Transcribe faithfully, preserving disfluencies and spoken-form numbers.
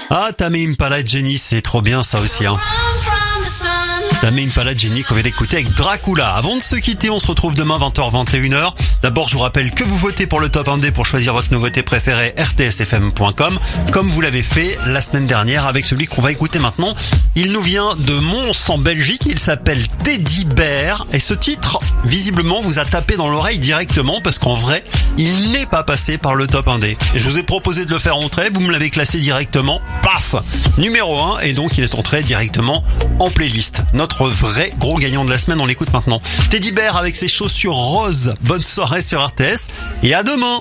Ah, Tame Impala Jenny, c'est trop bien ça aussi, hein. Tame Impala Jenny qu'on vient d'écouter avec Dracula. Avant de se quitter, on se retrouve demain vingt heures vingt et une heures. D'abord, je vous rappelle que vous votez pour le top un D pour choisir votre nouveauté préférée, r t s f m point com, comme vous l'avez fait la semaine dernière avec celui qu'on va écouter maintenant. Il nous vient de Mons en Belgique, il s'appelle Teddy Bear et ce titre, visiblement, vous a tapé dans l'oreille directement parce qu'en vrai, il n'est pas passé par le top un D. Et je vous ai proposé de le faire entrer, vous me l'avez classé directement, paf, numéro un, et donc il est entré directement en playlist. Notre vrai gros gagnant de la semaine, on l'écoute maintenant. Teddy Bear avec ses chaussures roses. Bonne soirée sur R T S et à demain.